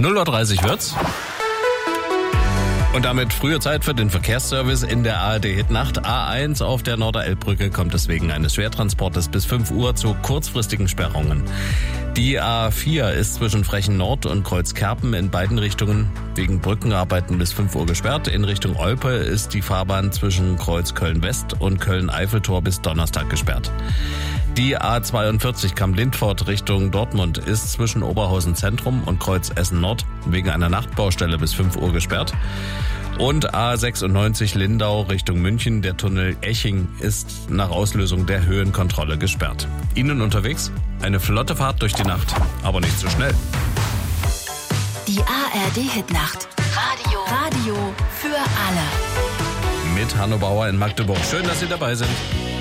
0:30 Uhr wird's. Und damit frühe Zeit für den Verkehrsservice in der ARD-Hitnacht. A1 auf der Norderelbbrücke kommt es wegen eines Schwertransportes bis 5 Uhr zu kurzfristigen Sperrungen. Die A4 ist zwischen Frechen Nord und Kreuzkerpen in beiden Richtungen wegen Brückenarbeiten bis 5 Uhr gesperrt. In Richtung Olpe ist die Fahrbahn zwischen Kreuz Köln-West und Köln-Eiffeltor bis Donnerstag gesperrt. Die A42 Kamp-Lindfort Richtung Dortmund ist zwischen Oberhausen Zentrum und Kreuz Essen Nord wegen einer Nachtbaustelle bis 5 Uhr gesperrt. Und A96 Lindau Richtung München, der Tunnel Eching ist nach Auslösung der Höhenkontrolle gesperrt. Ihnen unterwegs eine flotte Fahrt durch die Nacht, aber nicht zu schnell. Die ARD-Hitnacht. Radio für alle. Mit Hanno Bauer in Magdeburg. Schön, dass Sie dabei sind.